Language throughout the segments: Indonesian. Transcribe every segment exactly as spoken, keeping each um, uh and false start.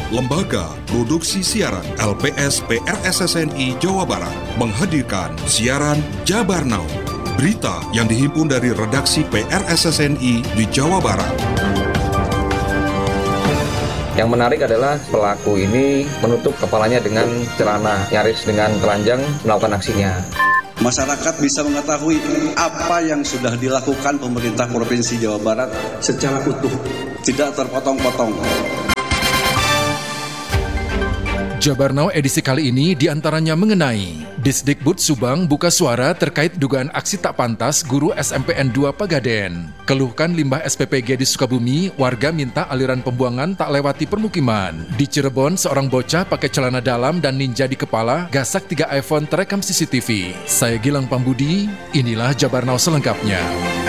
Lembaga Produksi Siaran L P S P R S S N I Jawa Barat menghadirkan siaran Jabar Now, berita yang dihimpun dari redaksi P R S S N I di Jawa Barat. Yang menarik adalah pelaku ini menutup kepalanya dengan celana, nyaris dengan telanjang melakukan aksinya. Masyarakat bisa mengetahui apa yang sudah dilakukan pemerintah Provinsi Jawa Barat secara utuh, tidak terpotong-potong. Jabar Now edisi kali ini diantaranya mengenai Disdikbud Subang buka suara terkait dugaan aksi tak pantas guru S M P N dua Pegaden. Keluhkan limbah S P P G di Sukabumi, warga minta aliran pembuangan tak lewati permukiman. Di Cirebon, seorang bocah pakai celana dalam dan ninja di kepala, gasak tiga iPhone terekam C C T V. Saya Gilang Pambudi, inilah Jabar Now selengkapnya.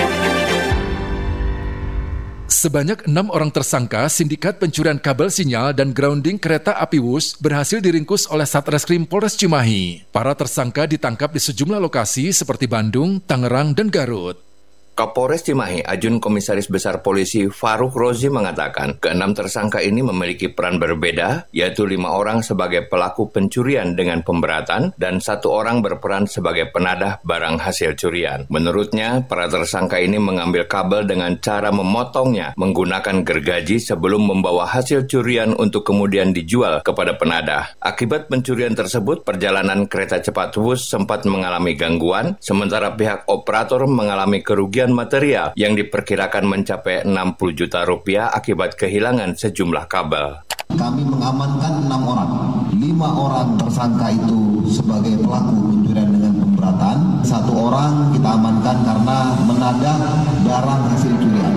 Sebanyak enam orang tersangka sindikat pencurian kabel sinyal dan grounding kereta api Wus berhasil diringkus oleh Satreskrim Polres Cimahi. Para tersangka ditangkap di sejumlah lokasi seperti Bandung, Tangerang, dan Garut. Kapolres Cimahi, Ajun Komisaris Besar Polisi Faruq Rozi mengatakan keenam tersangka ini memiliki peran berbeda, yaitu lima orang sebagai pelaku pencurian dengan pemberatan dan satu orang berperan sebagai penadah barang hasil curian. Menurutnya, para tersangka ini mengambil kabel dengan cara memotongnya menggunakan gergaji sebelum membawa hasil curian untuk kemudian dijual kepada penadah. Akibat pencurian tersebut, perjalanan kereta cepat Wus sempat mengalami gangguan, sementara pihak operator mengalami kerugian material yang diperkirakan mencapai enam puluh juta rupiah akibat kehilangan sejumlah kabel. Kami mengamankan enam orang, lima orang tersangka itu sebagai pelaku pencurian dengan pemberatan, satu orang kita amankan karena menadah barang hasil curian.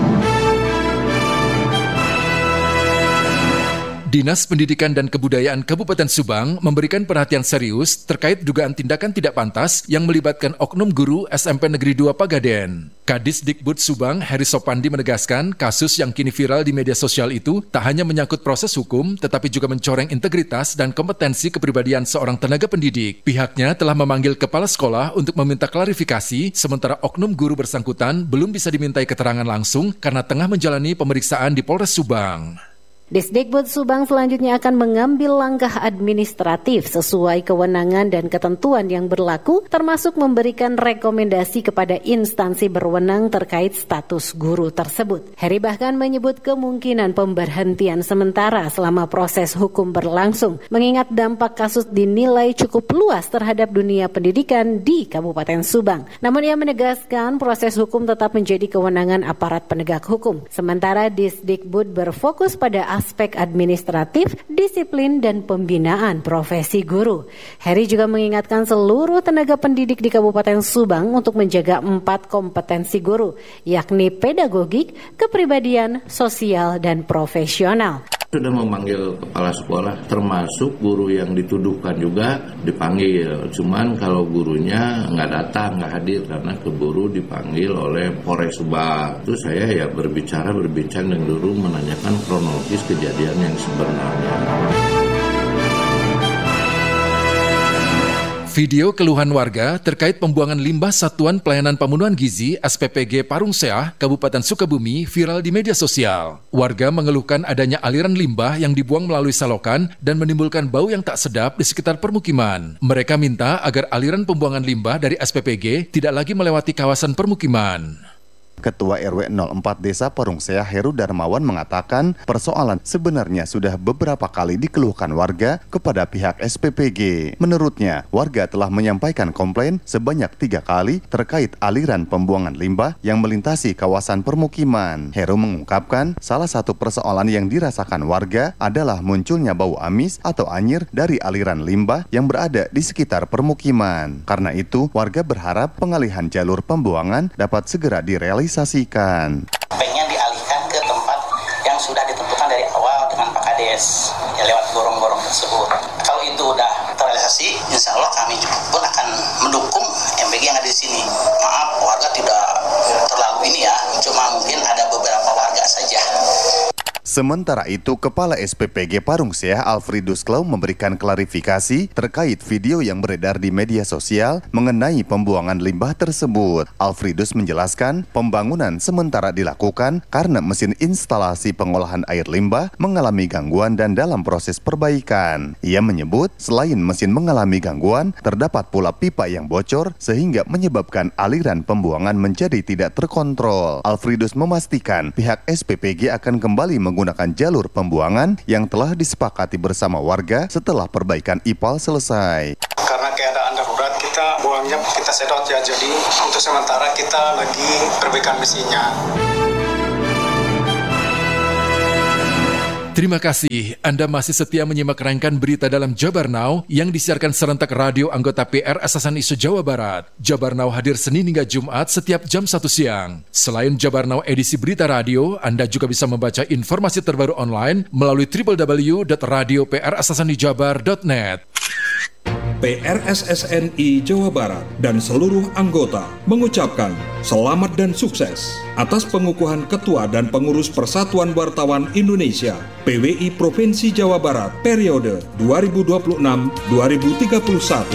Dinas Pendidikan dan Kebudayaan Kabupaten Subang memberikan perhatian serius terkait dugaan tindakan tidak pantas yang melibatkan oknum guru S M P Negeri dua Pegaden. Kadis Dikbud Subang, Heri Sopandi menegaskan kasus yang kini viral di media sosial itu tak hanya menyangkut proses hukum, tetapi juga mencoreng integritas dan kompetensi kepribadian seorang tenaga pendidik. Pihaknya telah memanggil kepala sekolah untuk meminta klarifikasi, sementara oknum guru bersangkutan belum bisa dimintai keterangan langsung karena tengah menjalani pemeriksaan di Polres Subang. Disdikbud Subang selanjutnya akan mengambil langkah administratif sesuai kewenangan dan ketentuan yang berlaku, termasuk memberikan rekomendasi kepada instansi berwenang terkait status guru tersebut. Heri bahkan menyebut kemungkinan pemberhentian sementara selama proses hukum berlangsung, mengingat dampak kasus dinilai cukup luas terhadap dunia pendidikan di Kabupaten Subang. Namun ia menegaskan proses hukum tetap menjadi kewenangan aparat penegak hukum. Sementara Disdikbud berfokus pada aspek administratif, disiplin, dan pembinaan profesi guru. Heri juga mengingatkan seluruh tenaga pendidik di Kabupaten Subang untuk menjaga empat kompetensi guru, yakni pedagogik, kepribadian, sosial, dan profesional. Sudah memanggil kepala sekolah, termasuk guru yang dituduhkan juga dipanggil. Cuman kalau gurunya nggak datang, nggak hadir karena keburu dipanggil oleh Polres Subang. Itu saya ya berbicara, berbincang dengan guru menanyakan kronologis kejadian yang sebenarnya. Video keluhan warga terkait pembuangan limbah Satuan Pelayanan Pemenuhan Gizi S P P G Parung Seah, Kabupaten Sukabumi viral di media sosial. Warga mengeluhkan adanya aliran limbah yang dibuang melalui selokan dan menimbulkan bau yang tak sedap di sekitar permukiman. Mereka minta agar aliran pembuangan limbah dari S P P G tidak lagi melewati kawasan permukiman. Ketua R W nol empat Desa Parung Seah Heru Darmawan mengatakan persoalan sebenarnya sudah beberapa kali dikeluhkan warga kepada pihak S P P G. Menurutnya, warga telah menyampaikan komplain sebanyak tiga kali terkait aliran pembuangan limbah yang melintasi kawasan permukiman. Heru mengungkapkan salah satu persoalan yang dirasakan warga adalah munculnya bau amis atau anyir dari aliran limbah yang berada di sekitar permukiman. Karena itu, warga berharap pengalihan jalur pembuangan dapat segera direalisasikan. Pengen dialihkan ke tempat yang sudah ditentukan dari awal dengan Pak Kades ya, lewat gorong-gorong tersebut. Kalau itu udah terrealisasi, insya Allah kami pun akan mendukung M B G yang ada di sini. Maaf, warga tidak terlalu ini ya, cuma mungkin ada beberapa warga saja. Sementara itu, Kepala S P P G Parung Seah Alfredus Klau memberikan klarifikasi terkait video yang beredar di media sosial mengenai pembuangan limbah tersebut. Alfredus menjelaskan pembangunan sementara dilakukan karena mesin instalasi pengolahan air limbah mengalami gangguan dan dalam proses perbaikan. Ia menyebut selain mesin mengalami gangguan, terdapat pula pipa yang bocor sehingga menyebabkan aliran pembuangan menjadi tidak terkontrol. Alfredus memastikan pihak S P P G akan kembali menggunakan jalur pembuangan yang telah disepakati bersama warga setelah perbaikan I P A L selesai. Karena keadaan darurat kita buangnya kita sedot ya, jadi untuk sementara kita lagi perbaikan mesinnya. Terima kasih. Anda masih setia menyimak rangkaian berita dalam Jabar Now yang disiarkan serentak radio anggota P R S S N I se-Jawa Barat. Jabar Now hadir Senin hingga Jumat setiap jam satu siang. Selain Jabar Now edisi berita radio, Anda juga bisa membaca informasi terbaru online melalui w w w dot radio p r s s n i jabar dot net. P R S S N I Jawa Barat dan seluruh anggota mengucapkan selamat dan sukses atas pengukuhan Ketua dan Pengurus Persatuan Wartawan Indonesia P W I Provinsi Jawa Barat periode dua ribu dua puluh enam sampai dua ribu tiga puluh satu.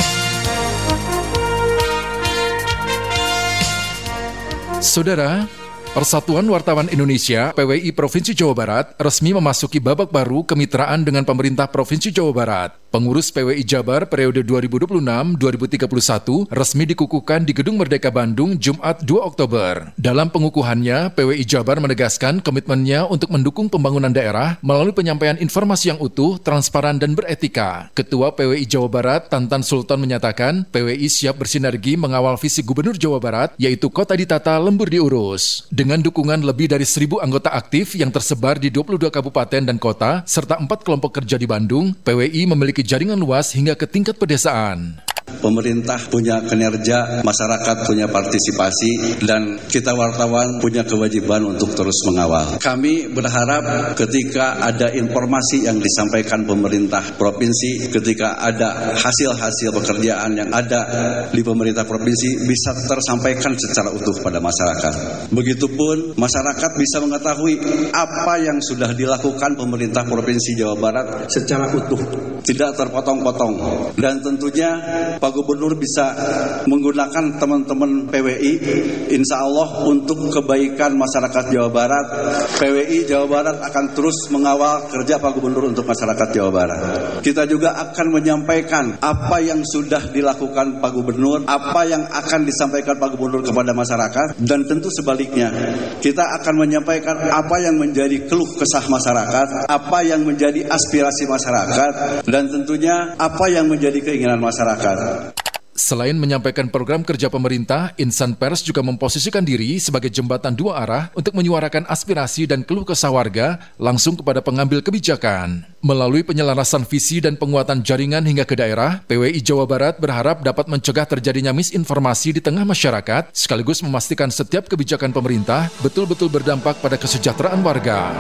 Saudara, Persatuan Wartawan Indonesia P W I Provinsi Jawa Barat resmi memasuki babak baru kemitraan dengan pemerintah Provinsi Jawa Barat. Pengurus P W I Jabar periode dua ribu dua puluh enam sampai dua ribu tiga puluh satu resmi dikukuhkan di Gedung Merdeka Bandung Jumat dua Oktober. Dalam pengukuhannya, P W I Jabar menegaskan komitmennya untuk mendukung pembangunan daerah melalui penyampaian informasi yang utuh, transparan, dan beretika. Ketua P W I Jawa Barat, Tantan Sultan, menyatakan P W I siap bersinergi mengawal visi Gubernur Jawa Barat, yaitu kota ditata, lembur diurus. Dengan dukungan lebih dari seribu anggota aktif yang tersebar di dua puluh dua kabupaten dan kota, serta empat kelompok kerja di Bandung, P W I memiliki jaringan luas hingga ke tingkat pedesaan. Pemerintah punya kinerja, masyarakat punya partisipasi, dan kita wartawan punya kewajiban untuk terus mengawal. Kami berharap ketika ada informasi yang disampaikan pemerintah provinsi, ketika ada hasil-hasil pekerjaan yang ada di pemerintah provinsi bisa tersampaikan secara utuh pada masyarakat. Begitupun masyarakat bisa mengetahui apa yang sudah dilakukan pemerintah Provinsi Jawa Barat secara utuh, tidak terpotong-potong, dan tentunya Pak Gubernur bisa menggunakan teman-teman P W I insya Allah untuk kebaikan masyarakat Jawa Barat. P W I Jawa Barat akan terus mengawal kerja Pak Gubernur untuk masyarakat Jawa Barat. Kita juga akan menyampaikan apa yang sudah dilakukan Pak Gubernur, apa yang akan disampaikan Pak Gubernur kepada masyarakat, dan tentu sebaliknya kita akan menyampaikan apa yang menjadi keluh kesah masyarakat, apa yang menjadi aspirasi masyarakat, dan tentunya apa yang menjadi keinginan masyarakat. Selain menyampaikan program kerja pemerintah, insan pers juga memposisikan diri sebagai jembatan dua arah untuk menyuarakan aspirasi dan keluh kesah warga langsung kepada pengambil kebijakan. Melalui penyelarasan visi dan penguatan jaringan hingga ke daerah, P W I Jawa Barat berharap dapat mencegah terjadinya misinformasi di tengah masyarakat, sekaligus memastikan setiap kebijakan pemerintah betul-betul berdampak pada kesejahteraan warga.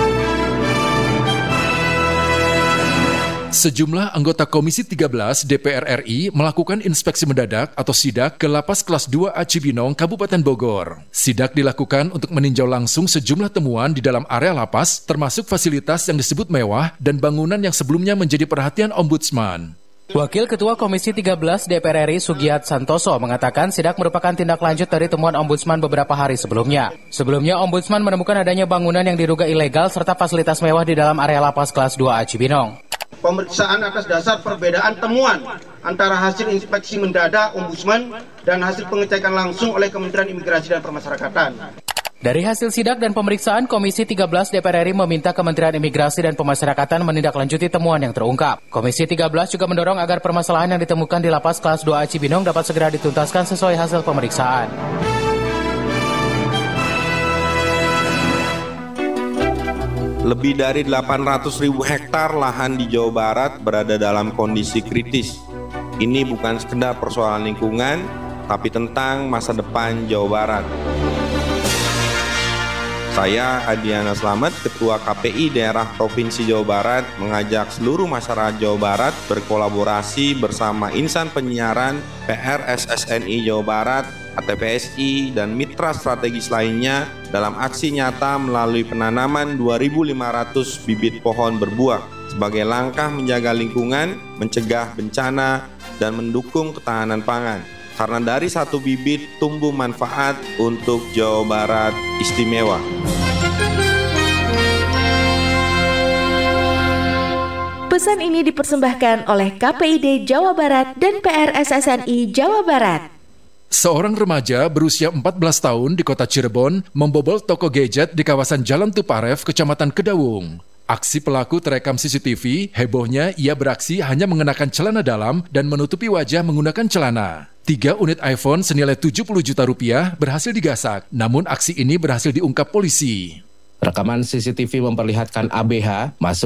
Sejumlah anggota Komisi tiga belas D P R R I melakukan inspeksi mendadak atau sidak ke Lapas Kelas dua A Cibinong, Kabupaten Bogor. Sidak dilakukan untuk meninjau langsung sejumlah temuan di dalam area lapas, termasuk fasilitas yang disebut mewah dan bangunan yang sebelumnya menjadi perhatian Ombudsman. Wakil Ketua Komisi tiga belas D P R R I Sugiyat Santoso mengatakan sidak merupakan tindak lanjut dari temuan Ombudsman beberapa hari sebelumnya. Sebelumnya, Ombudsman menemukan adanya bangunan yang diduga ilegal serta fasilitas mewah di dalam area Lapas Kelas dua A Cibinong. Pemeriksaan atas dasar perbedaan temuan antara hasil inspeksi mendadak Ombudsman dan hasil pengecekan langsung oleh Kementerian Imigrasi dan Pemasyarakatan. Dari hasil sidak dan pemeriksaan, Komisi tiga belas D P R R I meminta Kementerian Imigrasi dan Pemasyarakatan menindaklanjuti temuan yang terungkap. Komisi tiga belas juga mendorong agar permasalahan yang ditemukan di Lapas Kelas dua A Cibinong dapat segera dituntaskan sesuai hasil pemeriksaan. Lebih dari delapan ratus ribu hektar lahan di Jawa Barat berada dalam kondisi kritis. Ini bukan sekedar persoalan lingkungan, tapi tentang masa depan Jawa Barat. Saya, Adiana Slamet, Ketua K P I Daerah Provinsi Jawa Barat, mengajak seluruh masyarakat Jawa Barat berkolaborasi bersama insan penyiaran P R S S N I Jawa Barat K T P S I, dan mitra strategis lainnya dalam aksi nyata melalui penanaman dua ribu lima ratus bibit pohon berbuah sebagai langkah menjaga lingkungan, mencegah bencana, dan mendukung ketahanan pangan. Karena dari satu bibit tumbuh manfaat untuk Jawa Barat istimewa. Pesan ini dipersembahkan oleh K P I D Jawa Barat dan P R S S N I Jawa Barat. Seorang remaja berusia empat belas tahun di kota Cirebon membobol toko gadget di kawasan Jalan Tuparev, Kecamatan Kedawung. Aksi pelaku terekam C C T V, hebohnya ia beraksi hanya mengenakan celana dalam dan menutupi wajah menggunakan celana. Tiga unit iPhone senilai tujuh puluh juta rupiah berhasil digasak, namun aksi ini berhasil diungkap polisi. Rekaman C C T V memperlihatkan A B H masuk